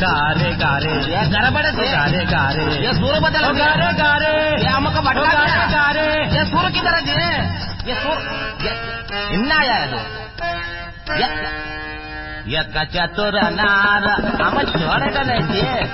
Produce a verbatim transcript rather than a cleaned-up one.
गारे गारे ये गड़बड़ है गारे गारे ये सुर बदल गया गारे गारे ये हमको भटका गारे गया गारे ये सुर किधर है ये सुर ये इन्ना आया है ये ये चतुर नार हम छोड़ कर